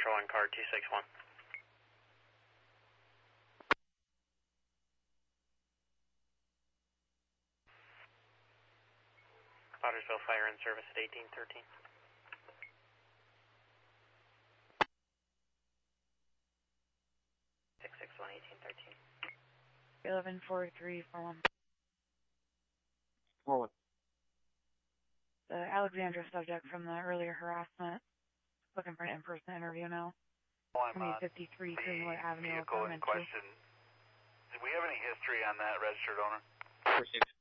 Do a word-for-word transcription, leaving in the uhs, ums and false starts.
Metro one car two six one. Pottersville Fire in service at eighteen thirteen. six six one, eighteen thirteen. eleven four three four one. four one. The Alexandra subject from the earlier harassment, looking for an in-person interview now. I'm on fifty-three Greenwood Avenue, vehicle in apartment two. question. Do we have any history on that registered owner? Received.